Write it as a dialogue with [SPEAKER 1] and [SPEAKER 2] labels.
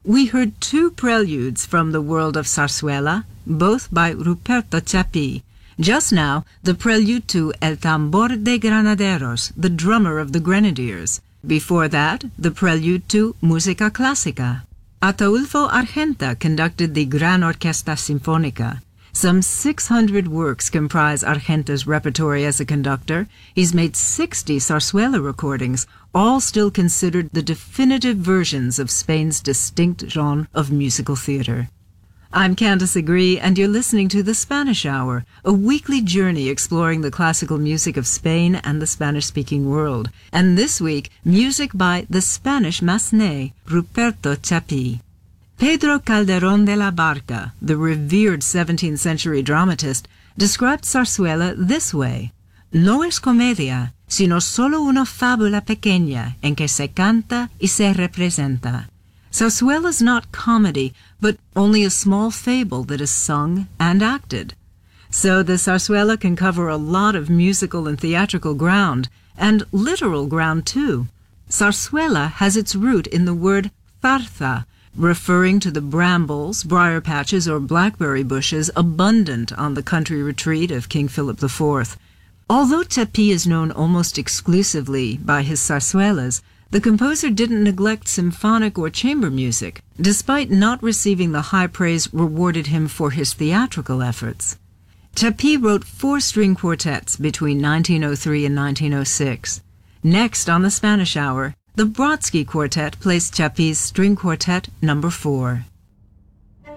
[SPEAKER 1] We heard two preludes from the world of Zarzuela, both by Ruperto Chapí. Just now, the prelude to El Tambor de Granaderos, the drummer of the Grenadiers. Before that, the prelude to Música Clásica. Ataulfo Argenta conducted the Gran Orquesta Sinfónica. Some 600 works comprise Argenta's repertory as a conductor. He's made 60 zarzuela recordings, all still considered the definitive versions of Spain's distinct genre of musical theater. I'm Candace Agree, and you're listening to The Spanish Hour, a weekly journey exploring the classical music of Spain and the Spanish-speaking world. And this week, music by the Spanish Massenet, Ruperto Chapí. Pedro Calderón de la Barca, the revered 17th century dramatist, described zarzuela this way: No es comedia, sino solo una fábula pequeña en que se canta y se representa. Zarzuela is not comedy, but only a small fable that is sung and acted. So the zarzuela can cover a lot of musical and theatrical ground, and literal ground too. Zarzuela has its root in the word zarza, referring to the brambles, briar patches, or blackberry bushes abundant on the country retreat of King Philip IV. Although Chapí is known almost exclusively by his zarzuelas, the composer didn't neglect symphonic or chamber music, despite not receiving the high praise rewarded him for his theatrical efforts. Chapí wrote 4 string quartets between 1903 and 1906. Next on the Spanish Hour, the Brodsky Quartet plays Chapí's String Quartet No. 4.